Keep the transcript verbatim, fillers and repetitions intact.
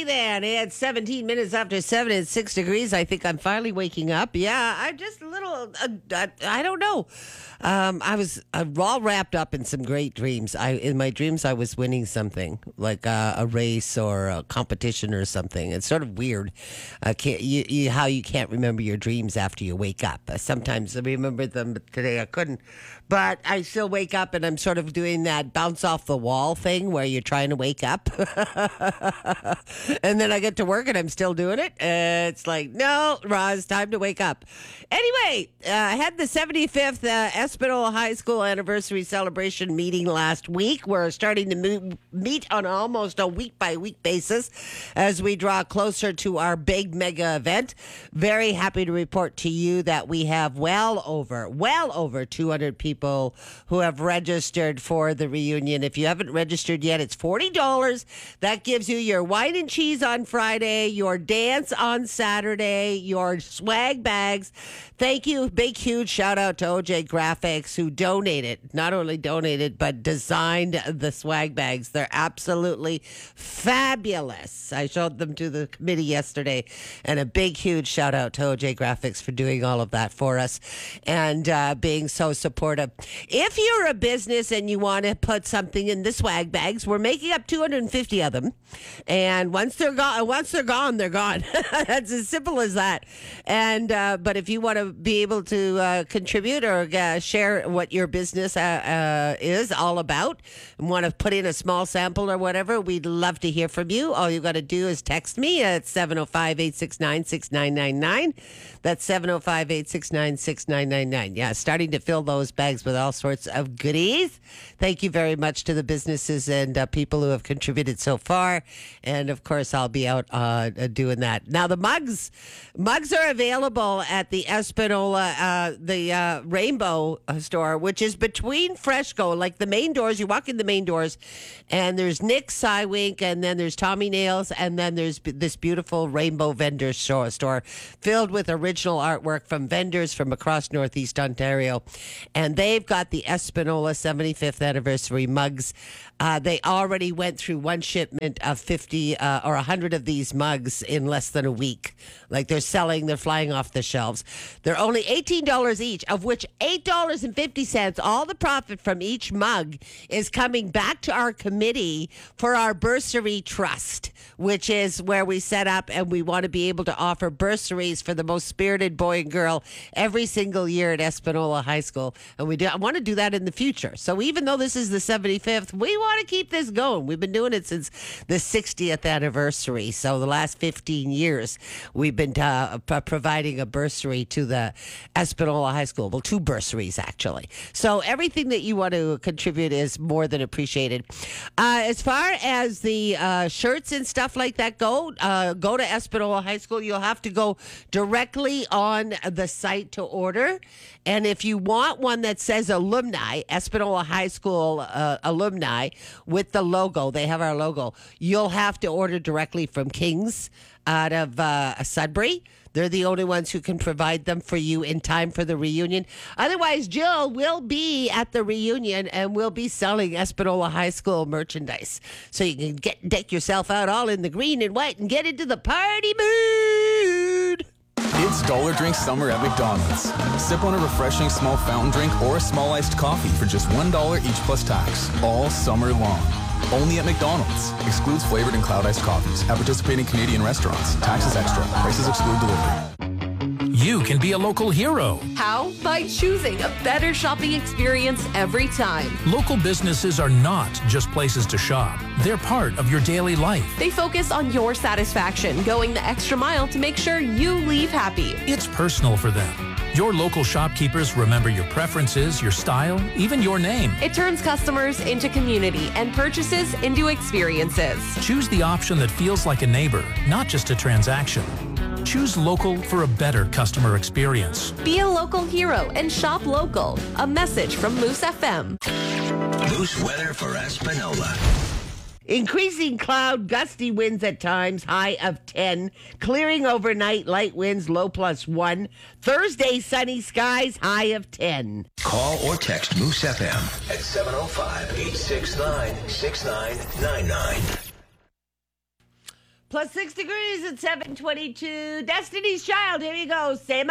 then. It's seventeen minutes after seven and six degrees. I think I'm finally waking up. Yeah, I'm just a little, uh, I, I don't know. Um, I was uh, all wrapped up in some great dreams. I In my dreams, I was winning something, like uh, a race or a competition or something. It's sort of weird uh, can't, you, you, how you can't remember your dreams after you wake up. Uh, sometimes I remember them, but today I couldn't. But I still wake up and I'm sort of doing that bounce off the wall thing where you're trying to wake up. And then I get to work and I'm still doing it. Uh, it's like, no, Roz, time to wake up. Anyway, uh, I had the seventy-fifth uh, Espanola High School anniversary celebration meeting last week. We're starting to mo- meet on almost a week-by-week basis as we draw closer to our big mega event. Very happy to report to you that we have well over, well over two hundred people who have registered for the reunion. If you haven't registered yet, it's forty dollars. That gives you your wine and cheese on Friday, your dance on Saturday, your swag bags. Thank you. Big, huge shout out to O J Graphics, who donated, not only donated, but designed the swag bags. They're absolutely fabulous. I showed them to the committee yesterday, and a big, huge shout out to O J Graphics for doing all of that for us and uh, being so supportive. If you're a business and you want to put something in the swag bags, we're making up two hundred fifty of them. And once they're gone, once they're gone, they're gone. That's as simple as that. And uh, but if you want to be able to uh, contribute or uh, share what your business uh, uh, is all about and want to put in a small sample or whatever, we'd love to hear from you. All you got to do is text me at seven oh five, eight six nine, six nine nine nine. That's seven oh five, eight six nine, six nine nine nine. Yeah, starting to fill those bags with all sorts of goodies. Thank you very much to the businesses and uh, people who have contributed so far. And of course, I'll be out uh, doing that. Now, the mugs, mugs are available at the Espanola, uh, the uh, Rainbow store, which is between Fresco, like the main doors. You walk in the main doors, and there's Nick's Cywink, and then there's Tommy Nails, and then there's b- this beautiful Rainbow vendor store, store filled with original artwork from vendors from across Northeast Ontario. And they've got the Espanola seventy-fifth anniversary mugs. Uh, they already went through one shipment of fifty uh, or one hundred of these mugs in less than a week. Like they're selling, they're flying off the shelves. They're only eighteen dollars each, of which eight dollars and fifty cents, all the profit from each mug, is coming back to our committee for our bursary trust, which is where we set up and we want to be able to offer bursaries for the most spirited boy and girl every single year at Espanola High School. And we do, I want to do that in the future. So even though this is the seventy-fifth, we want to keep this going. We've been doing it since the sixtieth anniversary. So the last fifteen years, we've been uh, p- providing a bursary to the Espanola High School. Well, two bursaries, actually. So everything that you want to contribute is more than appreciated. Uh, as far as the uh, shirts and stuff like that go, uh, go to Espanola High School. You'll have to go directly on the site to order. And if you want one that says alumni, Espanola High School uh, alumni, with the logo, they have our logo, you'll have to order directly from King's out of uh, Sudbury. They're the only ones who can provide them for you in time for the reunion. Otherwise, Jill will be at the reunion and will be selling Espanola High School merchandise. So you can get deck yourself out all in the green and white and get into the party mood. It's Dollar Drink Summer at McDonald's. Sip on a refreshing small fountain drink or a small iced coffee for just one dollar each plus tax, all summer long. Only at McDonald's. Excludes flavored and cloud iced coffees at participating Canadian restaurants. Taxes extra. Prices exclude delivery. You can be a local hero. How? By choosing a better shopping experience every time. Local businesses are not just places to shop. They're part of your daily life. They focus on your satisfaction, going the extra mile to make sure you leave happy. It's personal for them. Your local shopkeepers remember your preferences, your style, even your name. It turns customers into community and purchases into experiences. Choose the option that feels like a neighbor, not just a transaction. Choose local for a better customer experience. Be a local hero and shop local. A message from Moose F M. Moose weather for Espanola. Increasing cloud, gusty winds at times, high of ten. Clearing overnight, light winds, low plus one. Thursday, sunny skies, high of ten. Call or text Moose F M at seven oh five, eight six nine, six nine nine nine. Plus six degrees at seven twenty-two. Destiny's Child. Here you go. Same